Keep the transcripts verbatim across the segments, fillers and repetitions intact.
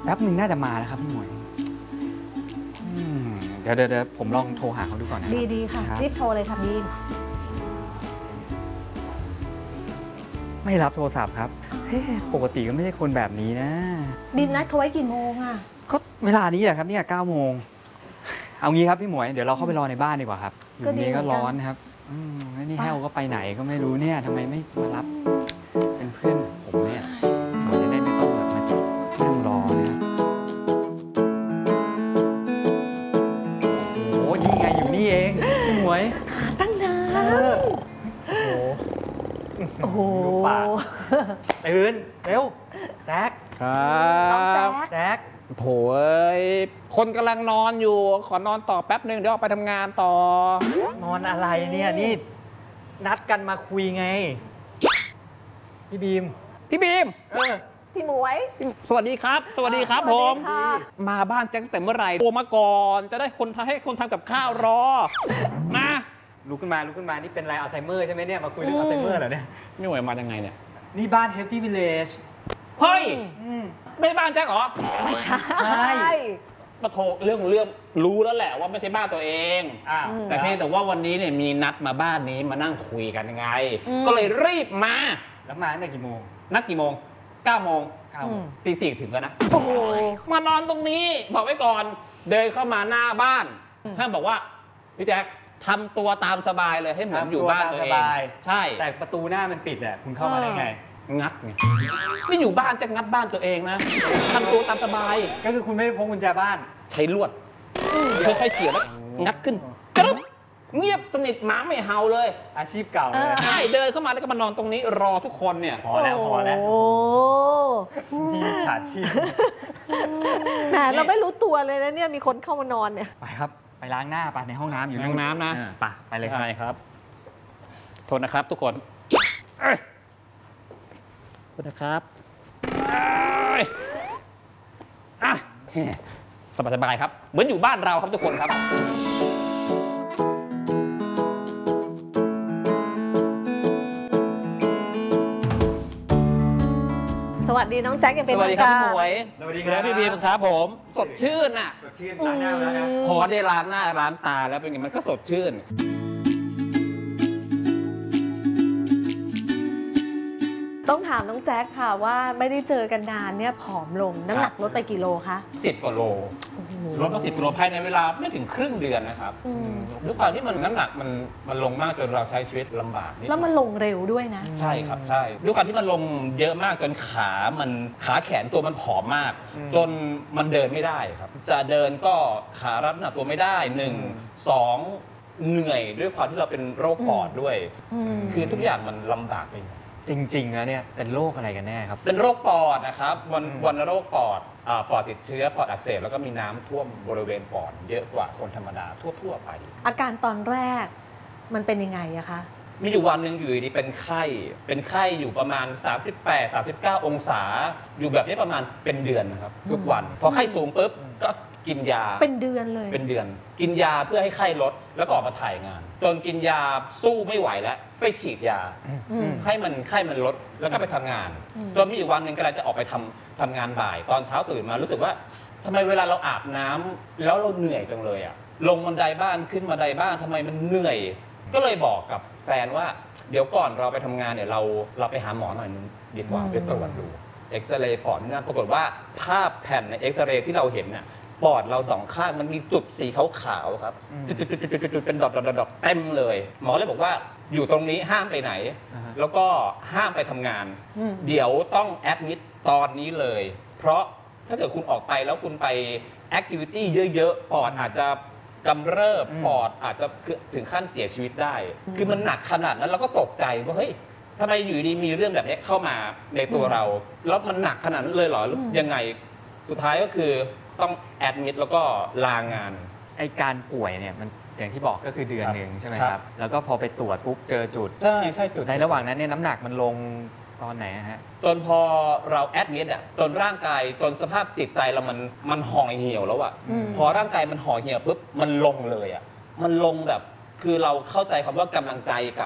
แป๊บหนึ่งน่าจะมาแล้วครับพี่หมวยเดี๋ยวเดี๋ยวผมลองโทรหาเขาดูก่อนนะดีดีค่ะรีบโทรเลยค่ะบีมไม่รับโทรศัพท์ครับปกติก็ไม่ใช่คนแบบนี้นะบีมนัดเขาไว้กี่โมงอ่ะก็เวลานี้แหละครับเนี่ยเก้าโมงเอางี้ครับพี่หมวยเดี๋ยวเราเข้าไปรอในบ้านดีกว่าครับอยู่นี้ก็ร้อนนะครับอืมแล้วนี่แฮวก็ไปไหนก็ไม่รู้เนี่ยทำไมไม่มารับเป็นเพื่อนผมเนี่ยหมวยจะได้ไม่ต้องแบบมานั่งรอเนี่ยโอ้โหนี่ไงอยู่นี่เองพี่หมวยตั้งนานโอ้โหดูปากตื่นเร็วแจ็คครับแจ็คโถเอ้ยคนกำลังนอนอยู่ขอนอนต่อแป๊บหนึ่งเดี๋ยวออกไปทำงานต่อนอนอะไรเนี่ยนี่นัดกันมาคุยไงพี่บีมพี่บีมเออพี่หมวยสวัสดีครับ สวัสดีครับผมมาบ้านแจ็คแต่เมื่อไหร่โทรมาก่อนจะได้คนทำให้คนทำกับข้าวรอมาลุกขึ้นมาลุกขึ้นมานี่เป็นไรอัลไซเมอร์ใช่ไหมเนี่ยมาคุยเรื่องอัลไซเมอร์เหรอเนี่ยนี่หวยมายังไงเนี่ยนี่บ้าน Healthy Village เฮ้ยไม่ใช่บ้านแจ็คเหรอใช่มาโทรเรื่องเรื่องรู้แล้วแหละว่าไม่ใช่บ้านตัวเองแต่เพียงแต่ว่าวันนี้เนี่ยมีนัดมาบ้านนี้มานั่งคุยกันยังไงก็เลยรีบมาแล้วมาตั้งแต่กี่โมงนัดกี่โมงเก้าโมงตีสี่ถึงแล้วนะโอ้โหมานอนตรงนี้บอกไว้ก่อนเดินเข้ามาหน้าบ้านท่านบอกว่าพี่แจ็คทำตัวตามสบายเลยให้เหมือนอยู่บ้านตัวเองใช่แต่ประตูหน้ามันปิดอ่ะคุณเข้ามาได้ไงงัดไงนี่อยู่บ้านจะงัดบ้านตัวเองนะทำตัวตามสบายก็คือคุณไม่ได้พกกุญแจบ้านใช้ลวดค่อยๆเกี่ยวแล้วงัดขึ้นกรึ๊บเงียบสนิทหมาไม่เห่าเลยอาชีพเก่าเลยใช่เดินเข้ามาแล้วก็มานอนตรงนี้รอทุกคนเนี่ยพอแล้วพอแล้วมีฉาชีพแหมเราไม่รู้ตัวเลยนะเนี่ยมีคนเข้ามานอนเนี่ยไปครับไปล้างหน้าไปในห้องน้ำอยู่ในห้องน้ำนะไปไปเลยครับโทษนะครับทุกคนโทษนะครับอ่ะสบายๆครับเหมือนอยู่บ้านเราครับทุกคนครับสวัสดีน้องแจ็คยังเป็นทางการสวัสดีครับพี่หมวยสวัสดีครับพี่บีมครับผมสดชื่นอ่ะสดชื่นล้างหน้าแล้วนะพอได้ล้างหน้าล้างตาแล้วเป็นไงมันก็สดชื่นต้องถามน้องแจ็คค่ะว่าไม่ได้เจอกันนานเนี่ยผอมลงน้ำหนักลดไปกี่โลคะสิบกว่าโลลดมาสิบกิโลภายในเวลาไม่ถึงครึ่งเดือนนะครับด้วยความที่มันน้ำหนักมันมันลงมากจนเราใช้ชีวิตลำบากแล้วมันลงเร็วด้วยนะใช่ครับใช่ด้วยความที่มันลงเยอะมากจนขามันขาแขนตัวมันผอมมากจนมันเดินไม่ได้ครับจะเดินก็ขารับน้ำหนักตัวไม่ได้หนึ่งสองเหนื่อยด้วยความที่เราเป็นโรคปอดด้วยคือทุกอย่างมันลำบากไปจริงๆแล้วเนี่ยเป็นโรคอะไรกันแน่ครับเป็นโรคปอดนะครับวันวันโรคปอดปอดติดเชื้อปอดอักเสบแล้วก็มีน้ำท่วมบริเวณปอดเยอะกว่าคนธรรมดาทั่วๆไปอาการตอนแรกมันเป็นยังไงอะคะมีอยู่วันหนึ่งอยู่ดีเป็นไข้เป็นไข้อยู่ประมาณสามสิบแปด สามสิบเก้าองศาอยู่แบบนี้ประมาณเป็นเดือนนะครับทุกวันพอไข้สูงปุ๊บก็กินยาเป็นเดือนเลยเป็นเดือนกินยาเพื่อให้ไข้ลดแล้วก็ออกมาถ่ายงานจนกินยาสู้ไม่ไหวแล้วไปฉีดยาให้มันไข้มันลดแล้วก็ไปทำงานจนมีอยู่วันหนึ่งกำลังจะออกไปทำทำงานบ่ายตอนเช้าตื่นมารู้สึกว่าทำไมเวลาเราอาบน้ำแล้วเราเหนื่อยจังเลยอะลงบันไดบ้านขึ้นบันไดบ้านทำไมมันเหนื่อยก็เลยบอกกับแฟนว่าเดี๋ยวก่อนเราไปทำงานเนี่ยเราเราไปหาหมอหน่อยนึงดีกว่าไปตรวจดูเอ็กซเรย์ปอดนี่ปรากฏว่าภาพแผ่นในเอ็กซเรย์ที่เราเห็นเนี่ยปอดเราสองข้างมันมีจุดสีขาวๆครับจุดๆๆๆเป็นดอทๆๆเต็มเลยหมอเลยบอกว่าอยู่ตรงนี้ห้ามไปไหนแล้วก็ห้ามไปทำงานเดี๋ยวต้องแอดมิดตอนนี้เลยเพราะถ้าเกิดคุณออกไปแล้วคุณไปแอคทิวิตี้เยอะๆปอดอาจจะกำเริบปอดอาจจะถึงขั้นเสียชีวิตได้คือมันหนักขนาดนั้นเราก็ตกใจว่าเฮ้ยทำไมอยู่ดีมีเรื่องแบบนี้เข้ามาในตัวเราแล้วมันหนักขนาดนั้นเลยเหรอยังไงสุดท้ายก็คือต้องแอดมิดแล้วก็ลางานไอการป่วยเนี่ยมันอย่างที่บอกก็คือเดือนหนึ่งใช่ไหมครับแล้วก็พอไปตรวจปุ๊บเจอจุดใช่ใช่จุดในระหว่างนั้นเนี่ยน้ำหนักมันลงตอนไหนฮะจนพอเราแอดมิดอ่ะจนร่างกายจนสภาพจิตใจเรามันมันห่อเหี่ยวแล้วอ่ะพอร่างกายมันห่อเหี่ยวปุ๊บมันลงเลยอ่ะมันลงแบบคือเราเข้าใจคำว่ากำลังใจกับ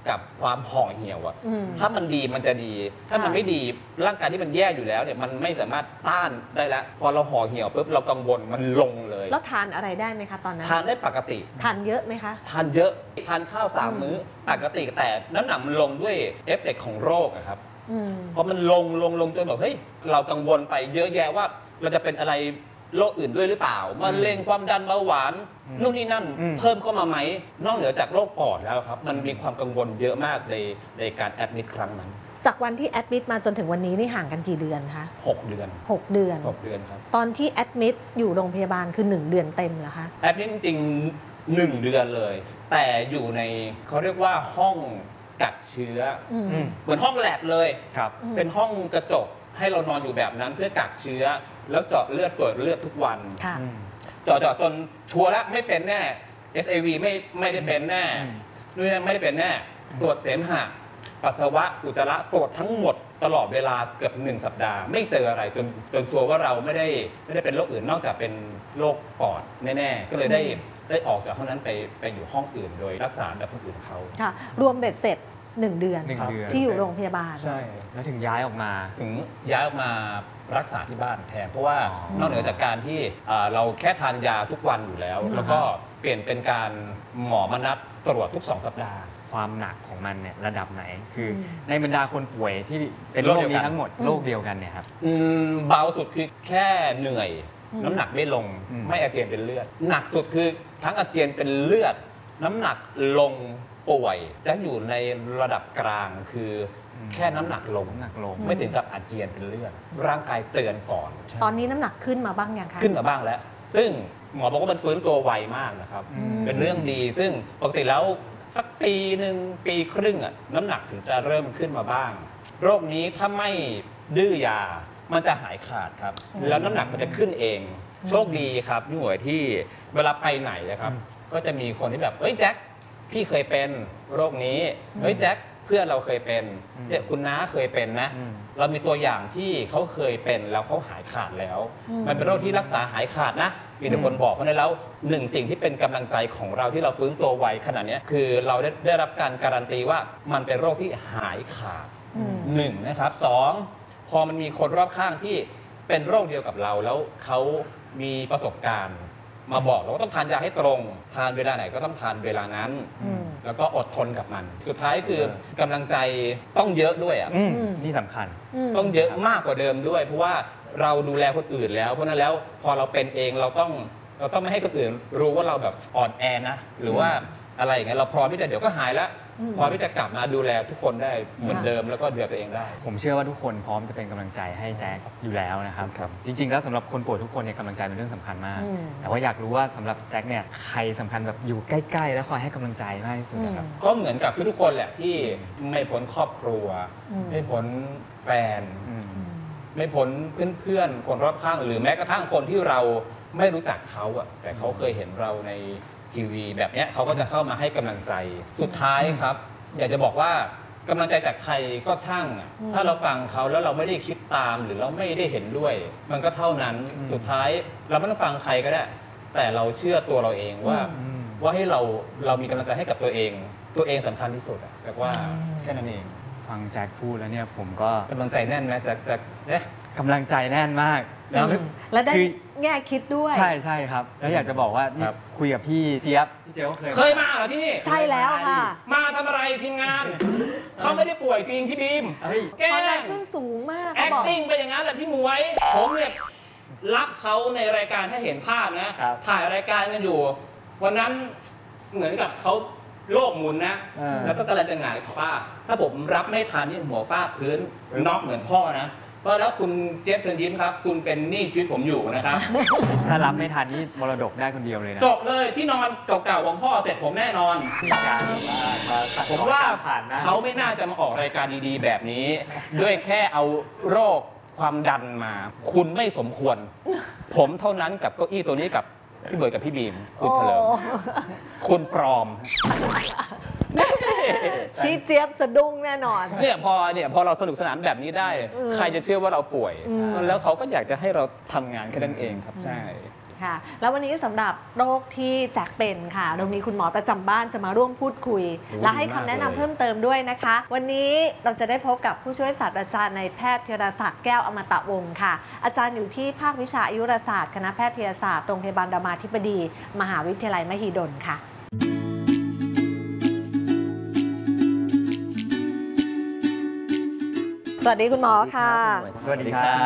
กับความห่อเหี่ยวอะอืมถ้ามันดีมันจะดี ถ้ามันค่ะไม่ดีร่างกายที่มันแย่อยู่แล้วเนี่ยมันไม่สามารถต้านได้แล้วพอเราห่อเหี่ยวปุ๊บเรากังวลมันลงเลยแล้วทานอะไรได้ไหมคะตอนนั้นทานได้ปกติทานเยอะไหมคะทานเยอะทานข้าวสามอืมมื้อปกติแต่น้ำหนักมันลงด้วยเอฟเฟกต์ของโรคอะครับอืมพอมันลงลงลงจนแบบเฮ้ยเรากังวลไปเยอะแยะว่าเราจะเป็นอะไรโรคอื่นด้วยหรือเปล่ามะเร็งความดันเบาหวานนู่นนี่นั่นอืมเพิ่มเข้ามาไหมนอกเหนือจากโรคปอดแล้วครับมันมีความกังวลเยอะมากในในการแอดมิดครั้งนั้นจากวันที่แอดมิดมาจนถึงวันนี้นี่ห่างกันกี่เดือนคะหกเดือนหกเดือนหกเดือนครับตอนที่แอดมิดอยู่โรงพยาบาลคือ หนึ่ง เดือนเต็มเหรอคะแอดมิดจริงๆหนึ่งเดือนเลย แต่อยู่ในเขาเรียกว่าห้องกักเชื้ออืมอืมเหมือนห้องแลบเลยครับอืมเป็นห้องกระจกให้เรานอนอยู่แบบนั้นเพื่อกักเชื้อ แล้วเจาะเลือดตรวจเลือดทุกวันค่ะอืมเจาะเจาะจนชัวร์แล้วไม่เป็นแน่ เอส ไอ วี ไม่ไม่ได้เป็นแน่อืมนู่นไม่ได้เป็นแน่ ตรวจเสมหะปัสสาวะอุจจาระตรวจทั้งหมดตลอดเวลาเกือบหนึ่งสัปดาห์ ไม่เจออะไรจนจนชัวร์ว่าเราไม่ได้ไม่ได้เป็นโรคอื่นนอกจากเป็นโรคปอดแน่ๆก็เลยได้ได้ออกจากห้องนั้นไปไปอยู่ห้องอื่น โดยรักษาแบบคนอื่นเขาค่ะ รวมเบ็ดเสร็จ หนึ่ง เดือนหนึ่งครับเดือนที่อยู่โรงพยาบาลใช่แล้วถึงย้ายออกมาถึงย้ายออกมารักษาที่บ้านแทนเพราะว่าอ๋อนอกเหนือจากการที่เอ่อเราแค่ทานยาทุกวันอยู่แล้วอืมแล้วก็เปลี่ยนเป็นการหมอมานัดตรวจทุกสองสัปดาห์ความหนักของมันเนี่ยระดับไหน คืออมในบรรดาคนป่วยที่เป็นโรคนี้ทั้งหมดอืมโรคเดียวกันเนี่ยครับอืมเบาสุดคือแค่เหนื่อยอืมน้ำหนักไม่ลงอืมไม่อาเจียนเป็นเลือด หนักสุดคือทั้งอาเจียนเป็นเลือด น้ำหนักลงป่วย จะอยู่ในระดับกลางคืออแค่น้ำหนักลงน้ำหนักลงไม่ถึงกับอาเจียนเป็นเลือด ร่างกายเตือนก่อนตอนนี้น้ำหนักขึ้นมาบ้างยังคะขึ้นมาบ้างแล้ว ซึ่งหมอบอกว่ามันฟื้นตัวไวมากนะครับอืมเป็นเรื่องดี ซึ่งปกติแล้วสักปีหนึ่งปีครึ่งอะน้ำหนักถึงจะเริ่มขึ้นมาบ้าง โรคนี้ถ้าไม่ดื้อยา มันจะหายขาดครับอืมแล้วน้ำหนักมันจะขึ้นเอง โชคดีครับพี่หมวยที่เวลาไปไหนนะครับ ก็จะมีคนที่แบบ เอ้ยแจ็ค พี่เคยเป็นโรคนี้ เฮ้ยแจ็ค เพื่อนเราเคยเป็นอืมเนี่ยคุณน้าเคยเป็นนะอืมเรามีตัวอย่างที่เขาเคยเป็นแล้วเขาหายขาดแล้วอืมมันเป็นโรคที่รักษาหายขาดนะ มีแต่คนบอกเพราะฉะนั้นแล้วหนึ่งสิ่งที่เป็นกำลังใจของเราที่เราฟื้นตัวไวขนาดเนี้ยคือเราได้ได้รับการการันตีว่ามันเป็นโรคที่หายขาดอืมหนึ่งนะครับสองพอมันมีคนรอบข้างที่เป็นโรคเดียวกับเราแล้วเขามีประสบการณ์ มาบอกเราว่าต้องทานยาให้ตรง ทานเวลาไหนก็ต้องทานเวลานั้นอืมแล้วก็อดทนกับมัน สุดท้ายคือกำลังใจต้องเยอะด้วยอ่ะอืมอืมนี่สำคัญมต้องเยอะมากกว่าเดิมด้วย เพราะว่าเราดูแลคนอื่นแล้ว เพราะฉะนั้นแล้วพอเราเป็นเองเราต้องเราต้องไม่ให้คนอื่นรู้ว่าเราแบบอ่อนแอนะ หรือว่าอะไรอย่างเงี้ยเราพร้อมที่จะเดี๋ยวก็หายแล้วอืมพร้อมที่จะกลับมาดูแลทุกคนได้เหมือนเดิมแล้วก็ดูแลตัวเองได้ผมเชื่อว่าทุกคนพร้อมจะเป็นกำลังใจให้แจ็คอยู่แล้วนะครับครับจริง ๆ แล้วสำหรับคนป่วยทุกคนเนี่ยกำลังใจเป็นเรื่องสำคัญมากอืมแต่ว่าอยากรู้ว่าสำหรับแจ็คเนี่ยใครสำคัญแบบอยู่ใกล้ ๆ แล้วคอยให้กำลังใจมากที่สุดนะครับก็เหมือนกับทุกๆคนแหละที่ไม่พ้นครอบครัวอืมไม่พ้นแฟนอืมอืมไม่พ้นเพื่อนๆ คนรอบข้าง หรือแม้กระทั่งคนที่เราไม่รู้จักเขาอะแต่เขาเคยเห็นเราในทีวีแบบเนี้ยเขาก็จะเข้ามาให้กำลังใจ สุดท้ายครับ อยากจะบอกว่ากำลังใจจากใครก็ช่างอะอืมถ้าเราฟังเขาแล้วเราไม่ได้คิดตามหรือเราไม่ได้เห็นด้วย มันก็เท่านั้นอืมสุดท้ายเราไม่ต้องฟังใครก็ได้ แต่เราเชื่อตัวเราเองว่าอืมว่าให้เราเรามีกำลังใจให้กับตัวเอง ตัวเองสำคัญที่สุดอะจากว่าแค่นั้นเองฟังแจ็คพูดแล้วเนี่ยผมก็กำลังใจแน่นไหมจากจากเนี่ยกำลังใจแน่นมากแล้วอืมแล้วได้คือแง่คิดด้วยใช่ใช่ครับ แล้วอยากจะบอกว่านี่ครับคุยกับพี่เจี๊ยบพี่เจี๊ยบก็เคยเคยมาเหรอที่นี่ใช่แล้วค่ะมาทำอะไรทีมงาน เขาไม่ได้ป่วยจริงพี่บีมเฮ้ยแกล้ความดันงขึ้นสูงมากเขาบอก acting ไปอย่างนั้นแหละพี่หมวย ผมเนี่ยรับเขาในรายการถ้าเห็นภาพนะครับถ่ายรายการกันอยู่ วันนั้นเหมือนกับเขาโลกหมุนนะอ่าแล้วก็กำลังจะหงายฟ้าดถ้าผมรับไม่ทันนี่หัวฟาดพื้นน็อกเหมือนพ่อนะ เพราะแล้วคุณเจฟเชิญยิ้มครับ คุณเป็นหนี้ชีวิตผมอยู่นะครับถ้ารับไม่ทันนี่มรดกได้คนเดียวเลยนะจบเลยที่นอนเก่าๆของพ่อเสร็จผมแน่นอนการมาขัดผมว่าผ่านนะเขาไม่น่าจะมาออกรายการดีๆ แบบนี้ ด้วยแค่เอาโรคความดันมา คุณไม่สมควร ผมเท่านั้นกับเก้าอี้ตัวนี้กับพี่เบิร์ดกับพี่บีม คุณเฉลิมโอ้คุณปลอมพี่เจี๊ยบสะดุ้งแน่นอนเนี่ยพอเนี่ยพอเราสนุกสนานแบบนี้ได้อืมใครจะเชื่อว่าเราป่วยอืมแล้วเขาก็อยากจะให้เราทำงานแค่นั้นเองครับใช่ค่ะ แล้ววันนี้สำหรับโรคที่แจ็คเป็นค่ะเรามีคุณหมอประจำบ้านจะมาร่วมพูดคุย และให้คำแนะนำเพิ่มเติมด้วยนะคะ วันนี้เราจะได้พบกับผู้ช่วยศาสตราจารย์นายแพทย์ธีรศักดิ์แก้วอมตะวงศ์ค่ะ อาจารย์อยู่ที่ภาควิชาอายุรศาสตร์คณะแพทยศาสตร์โรงพยาบาลรามาธิบดี มหาวิทยาลัยมหิดลค่ะ สวัสดีคุณหมอค่ะสวัสดีครับ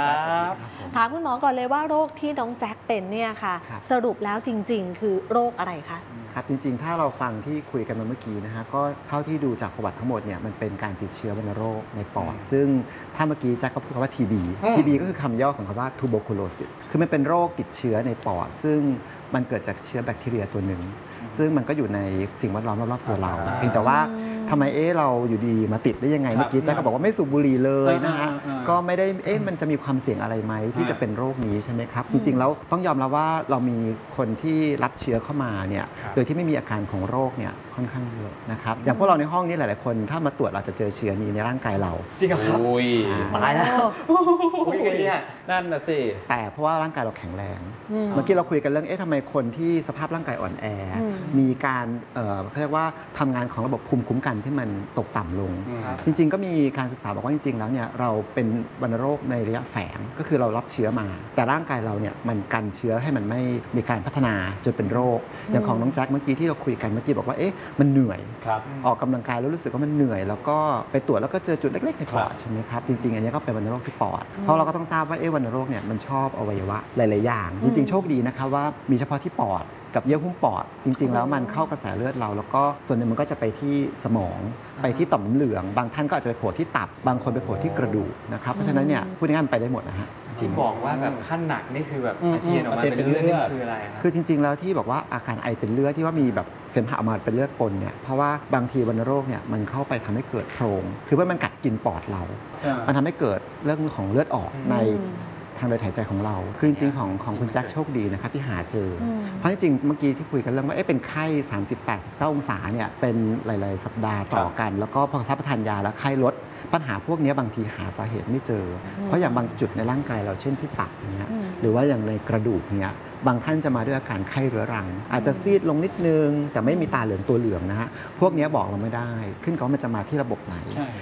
ถามคุณหมอก่อนเลยว่าโรคที่น้องแจ็คเป็นเนี่ยค่ะครับสรุปแล้วจริง ๆ คือโรคอะไรคะครับจริงๆ ถ้าเราฟังที่คุยกันมาเมื่อกี้นะฮะก็เท่าที่ดูจากประวัติทั้งหมดเนี่ยมันเป็นการติดเชื้อวัณโรคในปอด ซึ่งถ้าเมื่อกี้แจ็คก็พูดคำว่า ที บีอืมที บี ก็คือคำย่อของคำว่า tuberculosis คือมันเป็นโรคติดเชื้อในปอด ซึ่งมันเกิดจากเชื้อแบคทีเรียตัวหนึ่ง ซึ่งมันก็อยู่ในสิ่งแวดล้อมรอบๆตัวเราอ่าเพียงแต่ว่าทำไมเอ๊ะเราอยู่ดีมาติดได้ยังไงครับเมื่อกี้แจ็คก็บอกว่าไม่สูบบุหรี่เลยนะฮะอ่าอ่าอ่าก็ไม่ได้เอ๊ะมันจะมีความเสี่ยงอะไรไหมที่จะเป็นโรคนี้ใช่ไหมครับ จริงๆแล้วต้องยอมรับว่าเรามีคนที่รับเชื้อเข้ามาเนี่ยครับโดยที่ไม่มีอาการของโรคเนี่ยค่อนข้างเยอะนะครับอย่างพวกเราในห้องนี้หลายๆคนถ้ามาตรวจเราจะเจอเชื้อนี้ในร่างกายเราจริงเหรอครับอุ้ยตายแล้วอุ้ยไงเนี่ยนั่นน่ะสิแต่เพราะว่าร่างกายเราแข็งแรงอืมเมื่อกี้เราคุยกันเรื่องเอ๊ะทำไมคนที่สภาพร่างกายอ่อนแออืมมีการเอ่อเรียกว่าทำงานของระบบภูมิคุ้มกันที่มันตกต่ำลงครับจริงๆ ก็มีการศึกษาบอกว่าจริงๆ แล้วเนี่ยเราเป็นวัณโรคในระยะแฝงก็คือเรารับเชื้อมา แต่ร่างกายเราเนี่ยมันกันเชื้อให้มันไม่มีการพัฒนาจนเป็นโรค อย่างของน้องแจ็คเมื่อกี้ที่เราคุยกันเมื่อกี้บอกว่าเอ๊ะมันเหนื่อยครับออกกำลังกายแล้วรู้สึกว่ามันเหนื่อย แล้วก็ไปตรวจแล้วก็เจอจุดเล็กๆในปอดครับใช่ไหมครับจริงๆ อันนี้ก็เป็นวัณโรคที่ปอด เพราะเราก็ต้องทราบว่าเอ๊ะวัณโรคเนี่ยมันชอบอวัยวะหลายๆอย่าง จริงๆ โชคดีนะครับว่ามีเฉพาะที่ปอดกับเยื่อหุ้มปอด จริง ๆ แล้วมันเข้ากระแสเลือดเรา แล้วก็ส่วนหนึ่งมันก็จะไปที่สมอง ไปที่ต่อมน้ำเหลือง บางท่านก็อาจจะไปโผล่ที่ตับบางคนไปโผล่ที่กระดูกนะครับเพราะฉะนั้นเนี่ยพูดง่ายๆมันไปได้หมดนะฮะที่บอกว่าแบบขั้นหนักนี่คือแบบอืมอาเจียนออกมาอาเจียนเป็นเลือดเป็นนี่เลือดคืออะไรครับคือจริง ๆ แล้วที่บอกว่าอาการไอเป็นเลือดที่ว่ามีแบบเสมหะออกมาเป็นเลือดปนเนี่ยเพราะว่าบางทีวัณโรคเนี่ยมันเข้าไปทำให้เกิดโพรง คือว่ามันกัดกินปอดเรา มันทำให้เกิดเรื่องของเลือดออกอืมในทางเดินหายใจของเรา คือจริงๆของของคุณแจ็คโชคดีนะครับที่หาเจออมเพราะจริงๆเมื่อกี้ที่คุยกันเรื่องว่าเอ๊ะเป็นไข้ สามสิบแปด สี่สิบเก้า องศาเนี่ยเป็นหลายๆ สัปดาห์ต่อกัน แล้วก็พอรับประทานยาแล้วไข้ลดปัญหาพวกนี้บางทีหาสาเหตุไม่เจอ เพราะอย่างบางจุดในร่างกายเราเช่นที่ตับอย่างเงี้ยอืมหรือว่าอย่างในกระดูกเนี้ยบางท่านจะมาด้วยอาการไข้เรื้อรัง อาจจะซีดลงนิดนึง แต่ไม่มีตาเหลืองตัวเหลืองนะฮะพวกเนี้ยบอกเราไม่ได้ ขึ้นกับว่ามันจะมาที่ระบบไหนใช่